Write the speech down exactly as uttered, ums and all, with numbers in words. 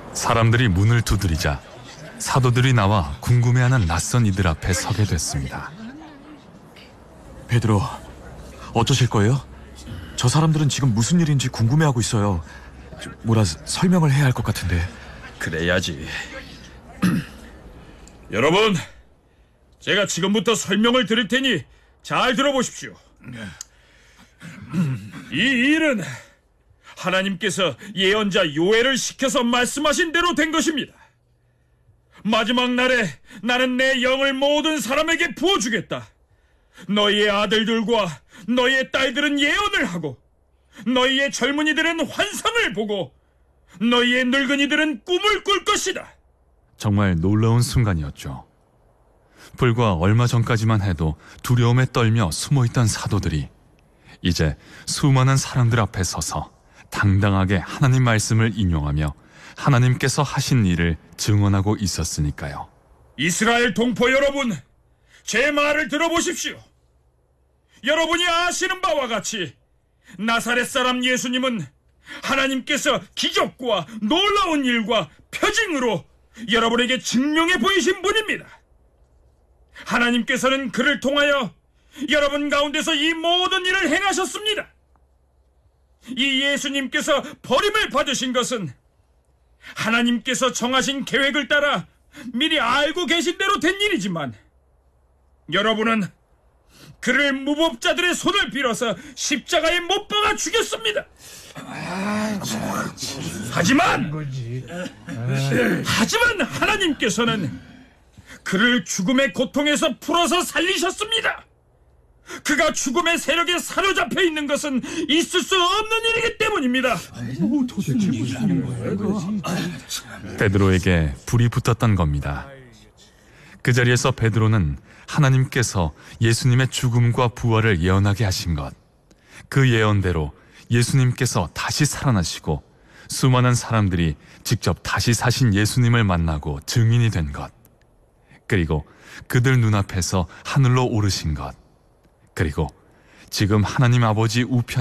사람들이 문을 두드리자 사도들이 나와 궁금해하는 낯선 이들 앞에 서게 됐습니다. 베드로, 어쩌실 거예요? 저 사람들은 지금 무슨 일인지 궁금해하고 있어요. 뭐라 설명을 해야 할 것 같은데. 그래야지. 여러분, 제가 지금부터 설명을 드릴 테니 잘 들어보십시오. 이 일은 하나님께서 예언자 요엘을 시켜서 말씀하신 대로 된 것입니다. 마지막 날에 나는 내 영을 모든 사람에게 부어주겠다. 너희의 아들들과 너희의 딸들은 예언을 하고, 너희의 젊은이들은 환상을 보고, 너희의 늙은이들은 꿈을 꿀 것이다. 정말 놀라운 순간이었죠. 불과 얼마 전까지만 해도 두려움에 떨며 숨어있던 사도들이 이제 수많은 사람들 앞에 서서 당당하게 하나님 말씀을 인용하며 하나님께서 하신 일을 증언하고 있었으니까요. 이스라엘 동포 여러분, 제 말을 들어보십시오. 여러분이 아시는 바와 같이 나사렛 사람 예수님은 하나님께서 기적과 놀라운 일과 표징으로 여러분에게 증명해 보이신 분입니다. 하나님께서는 그를 통하여 여러분 가운데서 이 모든 일을 행하셨습니다. 이 예수님께서 버림을 받으신 것은 하나님께서 정하신 계획을 따라 미리 알고 계신 대로 된 일이지만, 여러분은 그를 무법자들의 손을 빌어서 십자가에 못 박아 죽였습니다. 하지만 하지만 하나님께서는 그를 죽음의 고통에서 풀어서 살리셨습니다. 그가 죽음의 세력에 사로잡혀 있는 것은 있을 수 없는 일이기 때문입니다. 베드로에게 불이 붙었던 겁니다. 그 자리에서 베드로는 하나님께서 예수님의 죽음과 부활을 예언하게 하신 것, 그 예언대로 예수님께서 다시 살아나시고 수많은 사람들이 직접 다시 사신 예수님을 만나고 증인이 된 것, 그리고 그들 눈앞에서 하늘로 오르신 것, 그리고 지금 하나님 아버지 우편